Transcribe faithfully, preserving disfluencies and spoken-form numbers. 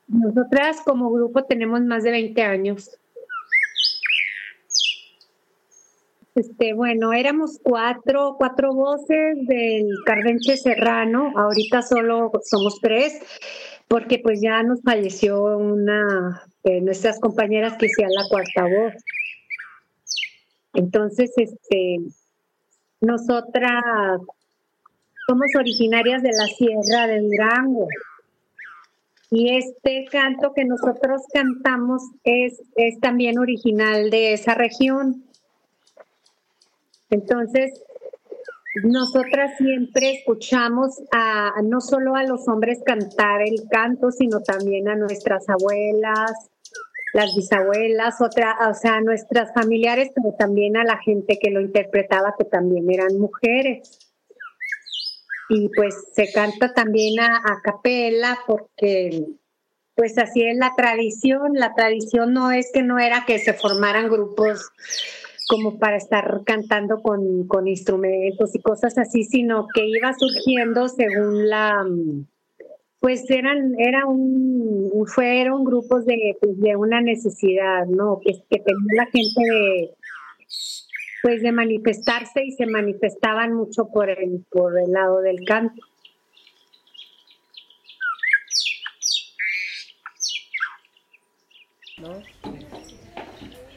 Nosotras como grupo tenemos más de veinte años. Este, bueno, éramos cuatro, cuatro voces del Cardenche Serrano, ahorita solo somos tres, porque pues ya nos falleció una de nuestras compañeras que hacía la cuarta voz. Entonces, este, nosotras somos originarias de la Sierra de Durango. Y este canto que nosotros cantamos es, es también original de esa región. Entonces, nosotras siempre escuchamos a no solo a los hombres cantar el canto, sino también a nuestras abuelas, las bisabuelas, otra, o sea, a nuestras familiares, pero también a la gente que lo interpretaba, que también eran mujeres. Y pues se canta también a, a capela porque pues así es la tradición. La tradición no es que no era que se formaran grupos como para estar cantando con, con instrumentos y cosas así, sino que iba surgiendo según la, pues eran, era un, fueron grupos de, pues de una necesidad, ¿no? Que, que tenía la gente de, pues de manifestarse y se manifestaban mucho por el, por el lado del canto. ¿No?